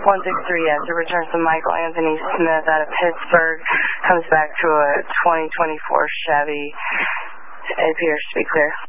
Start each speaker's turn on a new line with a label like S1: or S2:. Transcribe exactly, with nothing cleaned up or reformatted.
S1: one six three, yes. It returns to Michael Anthony Smith out of Pittsburgh. Comes back to a twenty twenty-four Chevy. It appears to be clear.